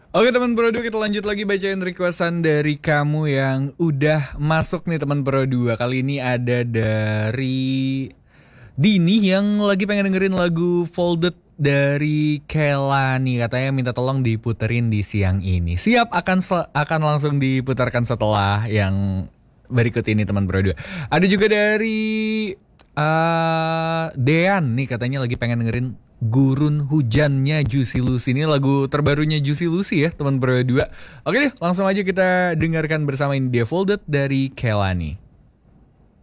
Oke teman Pro 2, kita lanjut lagi bacain requestan dari kamu yang udah masuk nih teman Pro 2. Kali ini ada dari Dini yang lagi pengen dengerin lagu Folded dari Kelani. Katanya minta tolong diputerin di siang ini. Siap, akan langsung diputarkan setelah yang berikut ini teman Pro 2. Ada juga dari Dean nih, katanya lagi pengen dengerin Gurun Hujannya Juicy Lucy. Ini lagu terbarunya Juicy Lucy ya teman berdua. Oke deh, langsung aja kita dengarkan bersama, ini dia Folded dari Kelani.